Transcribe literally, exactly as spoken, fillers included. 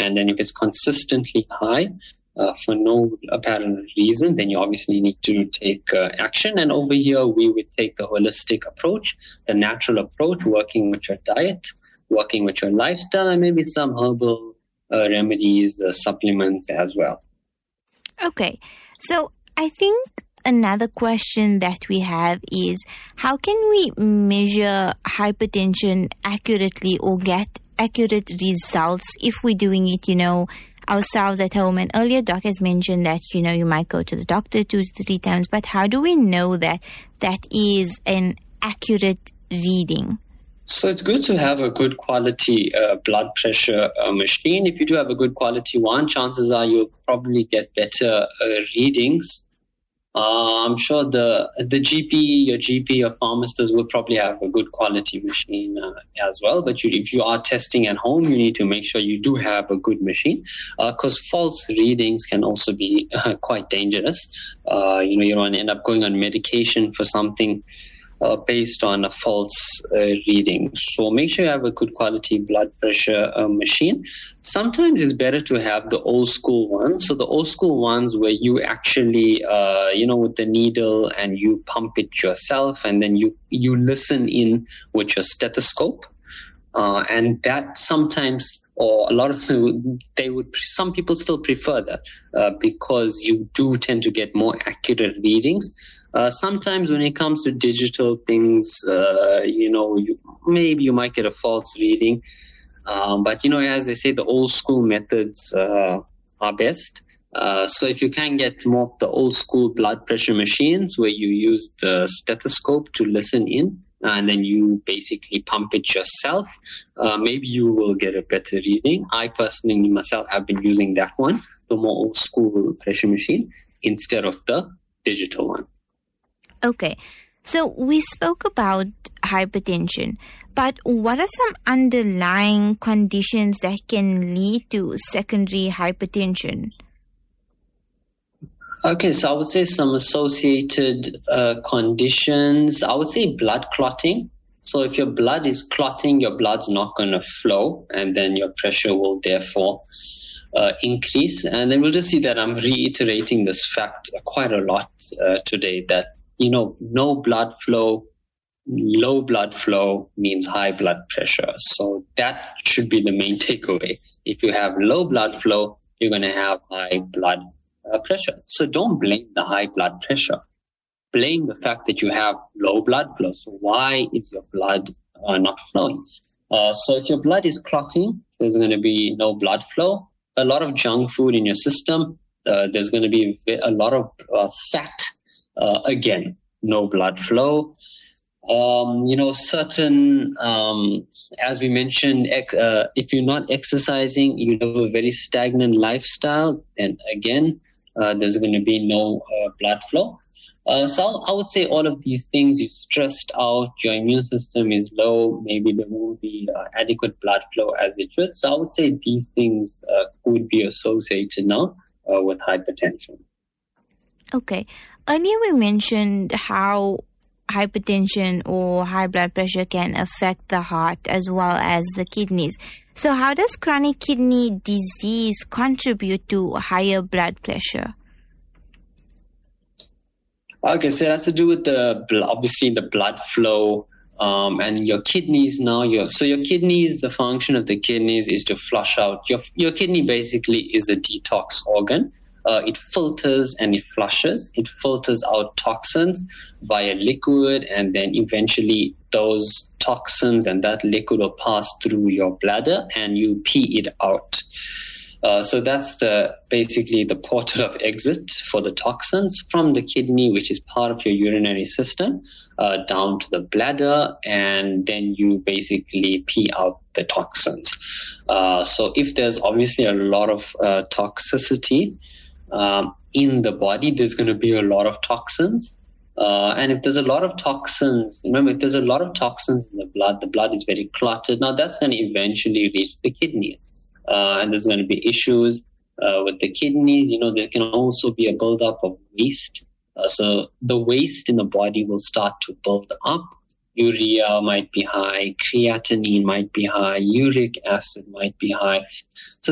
and then if it's consistently high uh, for no apparent reason, then you obviously need to take uh, action. And over here, we would take the holistic approach, the natural approach, working with your diet, working with your lifestyle, and maybe some herbal uh, remedies, uh, supplements as well. Okay, so I think another question that we have is, how can we measure hypertension accurately or get accurate results if we're doing it, you know, ourselves at home? And earlier, Doc has mentioned that, you know, you might go to the doctor two to three times, but how do we know that that is an accurate reading? So it's good to have a good quality uh, blood pressure uh, machine. If you do have a good quality one, chances are you'll probably get better uh, readings. Uh, I'm sure the the G P, your G P or pharmacist will probably have a good quality machine uh, as well. But you, if you are testing at home, you need to make sure you do have a good machine, because uh, false readings can also be uh, quite dangerous. Uh, you know, you don't end up going on medication for something Uh, based on a false uh, reading. So make sure you have a good quality blood pressure uh, machine. Sometimes it's better to have the old school ones. So the old school ones where you actually, uh, you know, with the needle and you pump it yourself, and then you, you listen in with your stethoscope. Uh, and that sometimes, or a lot of them, they would, some people still prefer that uh, because you do tend to get more accurate readings. Uh, sometimes when it comes to digital things, uh, you know, you, maybe you might get a false reading. Um, but, you know, as I say, the old school methods uh, are best. Uh, so if you can get more of the old school blood pressure machines where you use the stethoscope to listen in, and then you basically pump it yourself, uh, maybe you will get a better reading. I personally myself have been using that one, the more old school pressure machine, instead of the digital one. Okay, so we spoke about hypertension, but what are some underlying conditions that can lead to secondary hypertension? Okay, so I would say some associated uh, conditions. I would say blood clotting. So if your blood is clotting, your blood's not going to flow, and then your pressure will therefore uh, increase. And then we'll just see that I'm reiterating this fact quite a lot uh, today, that you know, no blood flow, low blood flow means high blood pressure. So that should be the main takeaway. If you have low blood flow, you're going to have high blood uh, pressure. So don't blame the high blood pressure. Blame the fact that you have low blood flow. So why is your blood uh, not flowing? Uh, so if your blood is clotting, there's going to be no blood flow. A lot of junk food in your system. Uh, there's going to be a lot of uh, fat. Uh, again, no blood flow. Um, you know, certain, um, as we mentioned, ec- uh, if you're not exercising, you have a very stagnant lifestyle, then again, uh, there's going to be no uh, blood flow. Uh, so I would say all of these things, you're stressed out, your immune system is low, maybe there won't be uh, adequate blood flow as it should. So I would say these things uh, would be associated now uh, with hypertension. Okay. Earlier we mentioned how hypertension or high blood pressure can affect the heart as well as the kidneys. So how does chronic kidney disease contribute to higher blood pressure? Okay, so it has to do with the, obviously the blood flow um, and your kidneys now. Your, so your kidneys, the function of the kidneys is to flush out. Your, your kidney basically is a detox organ. Uh, it filters and it flushes. It filters out toxins via liquid, and then eventually those toxins and that liquid will pass through your bladder and you pee it out. Uh, so that's the basically the port of exit for the toxins from the kidney, which is part of your urinary system, uh, down to the bladder, and then you basically pee out the toxins. Uh, so if there's obviously a lot of uh, toxicity um, in the body, there's going to be a lot of toxins. Uh, and if there's a lot of toxins, remember, if there's a lot of toxins in the blood, the blood is very cluttered. Now that's going to eventually reach the kidneys. Uh, and there's going to be issues uh, with the kidneys. You know, there can also be a buildup of waste. Uh, so the waste in the body will start to build up. Urea might be high, creatinine might be high, uric acid might be high. So